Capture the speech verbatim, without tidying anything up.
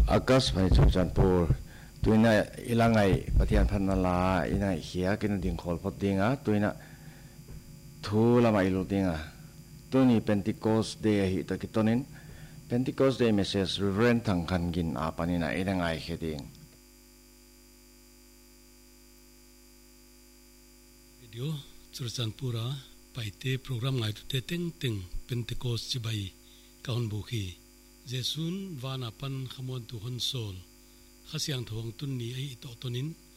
อากาศไปชุจันปูตัวน่ะอีหลังไงปฏิญาณพันนาลาอีน่ะเหียกินดิ่งขอลพอดิ่งอ่ะตัวน่ะทูละมาอีลูดิ่งอ่ะตัวนี้เป็นติโกสเดย์ฮิตกิตนินเป็นติโกสเดย์เมสเซจรีเวนทังคันกินอาปานิน่ะอีหลังไงเฮดิ่งวิดีโอชุจันปูระไปเตะโปรแกรมไงตุเตเต็งเต็งเป็นติโกสจิบายกาหนบุคีเจสุนวานาปันขมวนตุฮันโซลข้าเสียงทวงตุนนี้ไอตอตนิน